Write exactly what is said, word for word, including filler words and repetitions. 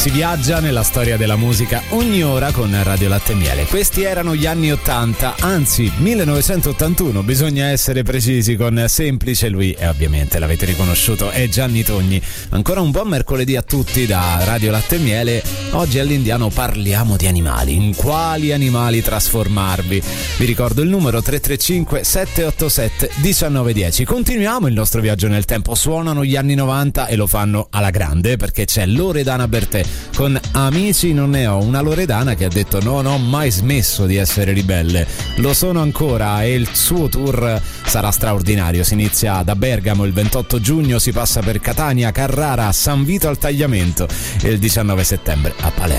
Si viaggia nella storia della musica ogni ora con Radio Latte e Miele. Questi erano gli anni ottanta, anzi millenovecentottantuno, bisogna essere precisi, con Semplice. Lui, e ovviamente l'avete riconosciuto, è Gianni Togni. Ancora un buon mercoledì a tutti da Radio Latte e Miele. Oggi all'Indiano parliamo di animali. In quali animali trasformarvi? Vi ricordo il numero tre tre cinque sette otto sette uno nove uno zero. Continuiamo il nostro viaggio nel tempo. Suonano gli anni novanta e lo fanno alla grande, perché c'è Loredana Bertè con Amici non ne ho, una Loredana che ha detto non ho mai smesso di essere ribelle, lo sono ancora, e il suo tour sarà straordinario. Si inizia da Bergamo il ventotto giugno, si passa per Catania, Carrara, San Vito al Tagliamento e il diciannove settembre a Palermo.